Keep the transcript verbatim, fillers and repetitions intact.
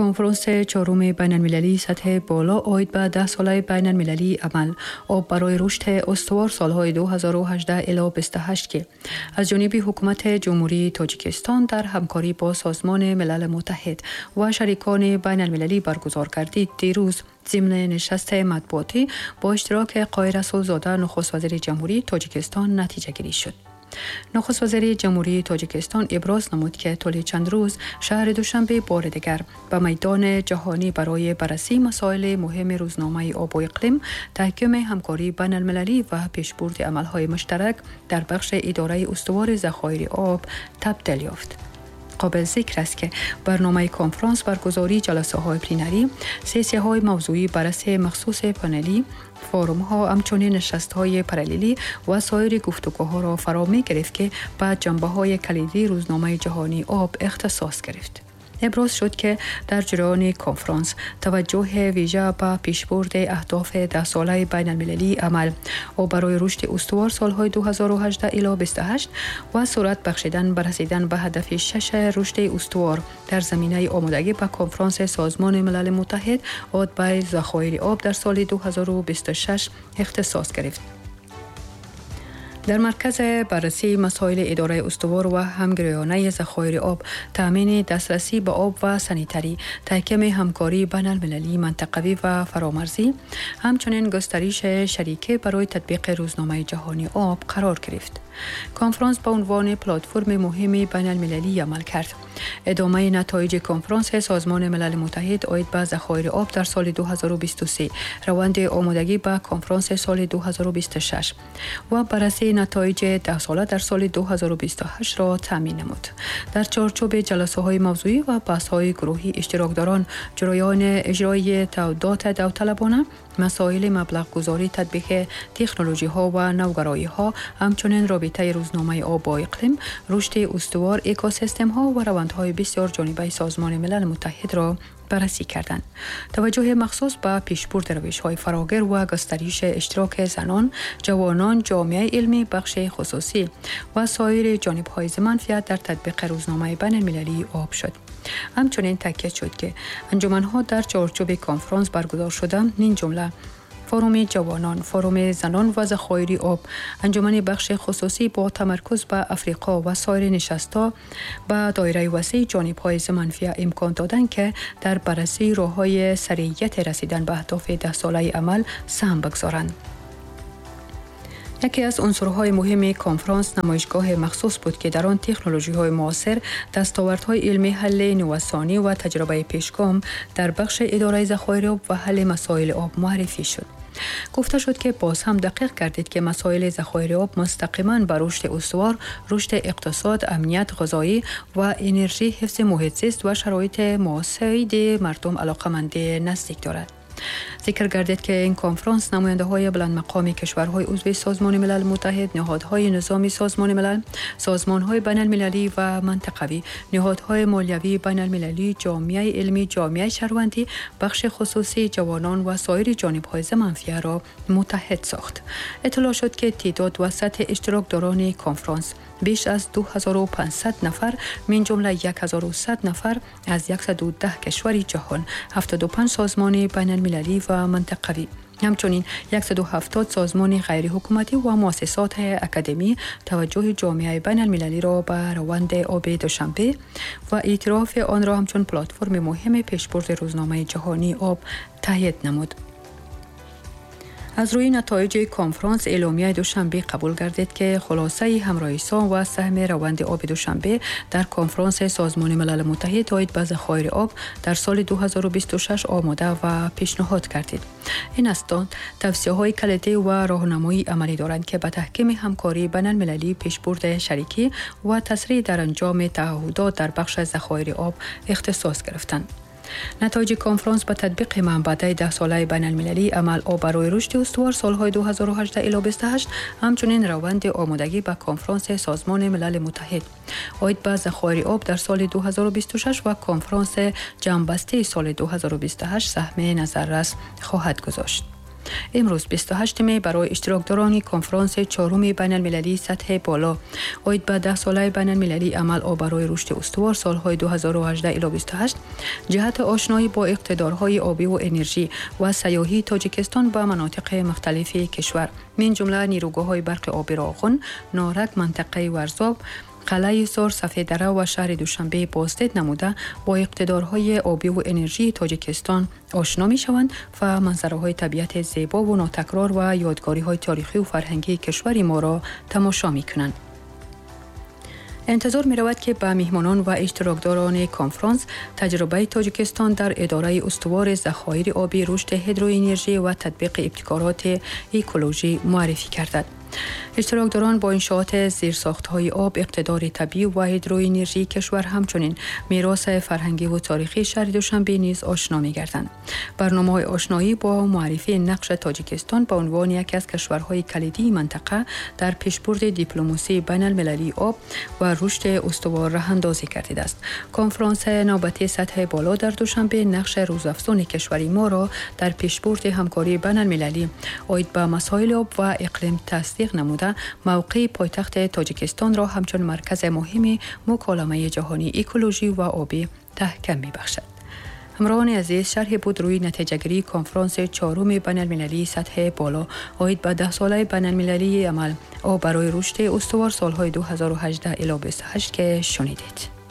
کنفرانس چهارم بین المللی سطح بالا عاید به ده ساله بین المللی عمل آب برای رشد استوار سالهای دو هزار و هجده الی بیست و هشت که از جانب حکومت جمهوری تاجیکستان در همکاری با سازمان ملل متحد و شریکان بین المللی برگزار گردید، دیروز ضمن نشست مطبوعاتی با اشتراک قاهر رسولزاده نخست وزیر جمهوری تاجیکستان نتیجه گیری شد. نخست وزیر جمهوری تاجیکستان ابراز نمود که طول چند روز شهر دوشنبه بار دیگر به میدان جهانی برای بررسی مسائل مهم روزنامه آب و اقلیم، تحکیم همکاری بین المللی و پیشبرد عملهای مشترک در بخش اداره استوار ذخایر آب تبدیل یافت. قابل ذکر است که برنامه کنفرانس برگزاری جلسه های پلینری، سیسیه های موضوعی، بررسی مخصوص پانلی، فوروم ها، همچنین نشست های پاراللی و سایر گفتگوها را فرا می گرفت که به جنبه های کلیدی روزنامه جهانی آب اختصاص گرفت. ابراز شد که در جریان کنفرانس توجه ویژه به پیشبرد اهداف ده ساله بین المللی عمل و برای رشد استوار سالهای دو هزار و هجده الی بیست و هشت و سرعت بخشیدن به رسیدن به هدف شش رشد استوار در زمینه آمادگی به کنفرانس سازمان ملل متحد عاید به ذخایر آب در سال دو هزار و بیست و شش اختصاص گرفت. در مرکز بررسی مسائل اداره استوار و همگرایانه ذخایر آب، تامین دسترسی به آب و سانیتری، تحکیم همکاری بین المللی، منطقوی و فرامرزی، همچنین گسترش شریکه برای تطبیق روزنامه جهانی آب قرار گرفت. کنفرانس به عنوان پلتفرم مهمی بین المللی عمل کرد. ادامه نتایج کنفرانس سازمان ملل متحد عاید به ذخایر آب در سال دو هزار و بیست و سه، روند آمادگی به کنفرانس سال دو هزار و بیست و شش و بررسی نتایج ده ساله در سال دو هزار و بیست و هشت را تامین نمود. در چارچوب جلسه های موضوعی و بحث های گروهی، اشتراکداران جریان اجرایی تعهدات داوطلبانه، مسائل مبلغ گذاری، تطبیق تکنولوژی ها و نوگرایی ها، همچنین رابطه روزنامه آب و اقلیم، رشد استوار، اکوسیستم ها و روندهای بسیار جانبه سازمان ملل متحد را بررسی کردند. توجه مخصوص به پیشبرد روش‌های فراگیر و گسترش اشتراک زنان، جوانان، جامعه علمی، بخش خصوصی و سایر جانب‌های منفعت در تطبیق روزنامه بین المللی آب شد. همچنین تاکید شد که انجمن‌ها در چارچوب کنفرانس برگزار شده، این جمله فوروم جوانان، فوروم زنان و ذخایر آب، انجمن بخش خصوصی با تمرکز به افریقا و سایر نشست‌ها به دایره وسیع جانب‌های منفی امکان دادند که در بررسی راه‌های سریعیت رسیدن به اهداف ده ساله عمل سهم بگذارند. یکی از عنصرهای مهم کنفرانس نمایشگاه مخصوص بود که در آن تکنولوژی‌های معاصر، دستاوردهای علمی، حل نوسانی و تجربه پیشگام در بخش اداره ذخایر آب و حل مسائل آب معرفی شد. گفته شد که باز هم دقیق گردید که مسائل ذخایر آب مستقیما به رشد استوار، رشد اقتصاد، امنیت غذایی و انرژی، حفظ محیط زیست و شرایط معاصر مردم علاقه‌مند نزدیک دارد. ذکر گردید که این کنفرانس نماینده های بلند مقام کشورهای عضو سازمان ملل متحد، نهادهای نظامی سازمان ملل، سازمان های بین المللی و منطقوی، نهادهای مالیوی بین المللی، جامعه علمی، جامعه شهروندی، بخش خصوصی، جوانان و سایر جانب های منفعه را متحد ساخت. اطلاع شد که تعداد و سطح اشتراکداران کنفرانس بیش از دو هزار و پانصد نفر، من جمله یک هزار و صد نفر از صد و ده کشور جهان، هفتاد و پنج سازمان بین المللی و منطقوی، همچنین صد و هفتاد سازمان غیر حکومتی و مؤسسات اکادمی توجه جامعه بین المللی را به روند آب دوشنبه و اعتراف آن را همچون پلتفرم مهم پیشبرد روزنامه جهانی آب تایید نمود. از روی نتایج کنفرانس، اعلامیه دوشنبه قبول گردید که خلاصه همراهی‌سان و سهم روند آب دوشنبه در کنفرانس سازمان ملل متحد عاید به ذخایر آب در سال دو هزار و بیست و شش آماده و پیشنهاد کردید. این استان توصیه‌های کلیدی و راهنمایی عملی دارند که به تحکیم همکاری بین المللی، پیشبرد شریکی و تسریع در انجام تعهدات در بخش ذخایر آب اختصاص گرفتند. نتایج کنفرانس به تطبیق منبع ده ساله بین المللی عمل آب برای رشد استوار سالهای دو هزار و هجده الی بیست و هشت، همچنین روند آمادگی به کنفرانس سازمان ملل متحد عاید به ذخایر آب در سال دو هزار و بیست و شش و کنفرانس جمع‌بسته سال دو هزار و بیست و هشت سهم نظررس خواهد گذاشت. امروز بیست و هشت می برای اشتراکداران کنفرانس چهارم بین المللی سطح بالا عاید به ده ساله بین المللی عمل آب برای رشد استوار سالهای دو هزار و هجده الی بیست و هشت جهت آشنایی با اقتدارهای آبی و انرژی و سیاحی تاجیکستان به مناطق مختلف کشور، من جمله نیروگاه‌های برق آبی راغون، نارک، منطقه ورزاب، قلعه سار، سفیددره و شهر دوشنبه بازدید نموده با اقتدارهای آبی و انرژی تاجیکستان آشنا می شوند و منظره‌های طبیعت زیبا و ناتکرار و یادگاری‌های تاریخی و فرهنگی کشور ما را تماشا می کنند. انتظار می رود که به میهمانان و اشتراکداران کنفرانس تجربه تاجیکستان در اداره استوار ذخایر آبی، رشد هیدروانرژی و تطبیق ابتکارات اکولوژی معرفی گردد. اشتراکداران با انشاءات زیرساخت‌های آب، اقتدار طبیعی و هیدروانرژی کشور، همچنین میراث فرهنگی و تاریخی شهر دوشنبه نیز آشنا می‌گردند. برنامه آشنایی با معرفی نقش تاجیکستان به عنوان یکی از کشورهای کلیدی منطقه در پیشبرد دیپلماسی بین‌المللی آب و رشد استوار راه اندازی کرده است. کنفرانس نوبتی سطح بالا در دوشنبه نقش روزافزون کشور ما را در پیشبرد همکاری بین‌المللی عاید به مسائل آب و اقلیم تصدیق نموده، موقع پایتخت تاجیکستان را همچون مرکز مهم مکالمه جهانی اکولوژی و آبی تحکیم می‌بخشد. همراهان عزیز، شرح بود روی نتیجه‌گیری کنفرانس چهارم بین‌المللی سطح بالا عاید به ده ساله بین‌المللی عمل آب برای رشد استوار سالهای دو هزار و هجده الی بیست و هشت که شنیدید.